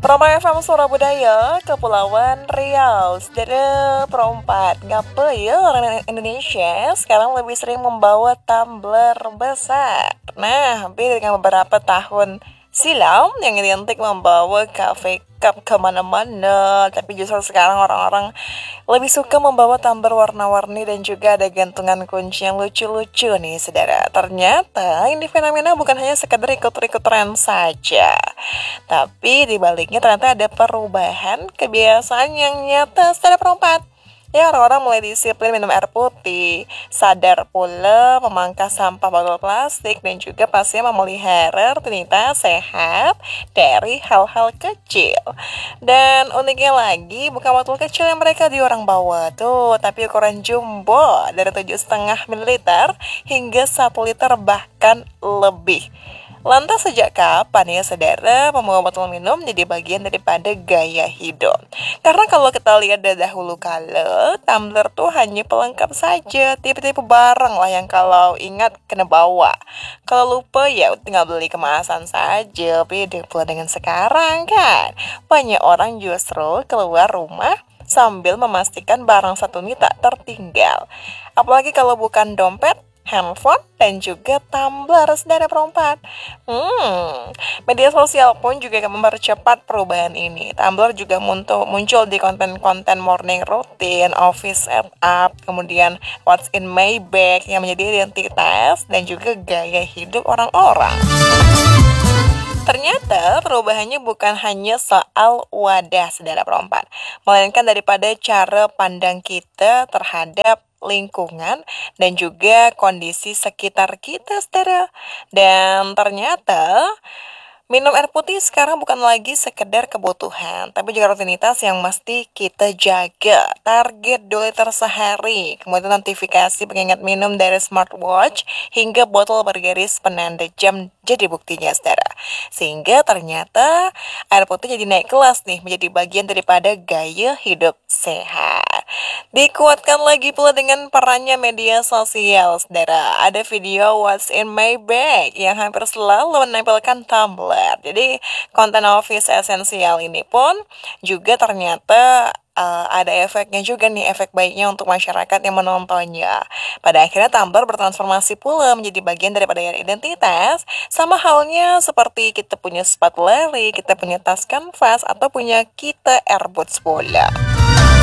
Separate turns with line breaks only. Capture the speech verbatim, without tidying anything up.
Roma F M Suara Budaya, Kepulauan Riau. Saudara perempat, ngapa ya orang Indonesia sekarang lebih sering membawa tumbler besar? Nah, hampir dengan beberapa tahun silam yang identik membawa cafe cup kemana-mana. Tapi justru sekarang orang-orang lebih suka membawa tumbler warna-warni dan juga ada gantungan kunci yang lucu-lucu nih, saudara. Ternyata ini fenomena bukan hanya sekedar ikut-ikut tren saja. Tapi di baliknya ternyata ada perubahan kebiasaan yang nyata secara perempat. Ya, orang-orang mulai disiplin minum air putih, sadar pula memangkas sampah botol plastik, dan juga pastinya memelihara rutinitas sehat dari hal-hal kecil. Dan uniknya lagi, bukan botol kecil yang mereka di orang bawa tuh, tapi ukuran jumbo dari tujuh koma lima mililiter hingga satu liter bahkan lebih. Lantas sejak kapan ya saudara membawa botol minum jadi bagian daripada gaya hidup? Karena kalau kita lihat dari dahulu kala, tumbler tuh hanya pelengkap saja, tipe-tipe barang lah yang kalau ingat kena bawa. Kalau lupa ya tinggal beli kemasan saja, beda pula dengan sekarang kan. Banyak orang justru keluar rumah sambil memastikan barang satu ini tak tertinggal. Apalagi kalau bukan dompet, handphone, dan juga tumbler, saudara perempat. Hmm, media sosial pun juga akan mempercepat perubahan ini. Tumbler juga muncul, muncul di konten-konten morning routine, office setup, kemudian what's in my bag yang menjadi identitas dan juga gaya hidup orang-orang. Ternyata perubahannya bukan hanya soal wadah, saudara perempat, melainkan daripada cara pandang kita terhadap lingkungan dan juga kondisi sekitar kita, saudara. Dan ternyata minum air putih sekarang bukan lagi sekedar kebutuhan, tapi juga rutinitas yang mesti kita jaga. Target dua liter sehari, kemudian notifikasi pengingat minum dari smartwatch, hingga botol bergaris penanda jam jadi buktinya, saudara. Sehingga ternyata air putih jadi naik kelas nih, menjadi bagian daripada gaya hidup sehat. Dikuatkan lagi pula dengan perannya media sosial, saudara. Ada video What's in my bag yang hampir selalu menampilkan tumbler. Jadi konten office esensial ini pun juga ternyata uh, ada efeknya juga nih, efek baiknya untuk masyarakat yang menontonnya. Pada akhirnya tumbler bertransformasi pula menjadi bagian daripada identitas, sama halnya seperti kita punya sepatu lari, kita punya tas kanvas, atau punya kita Airpods bola.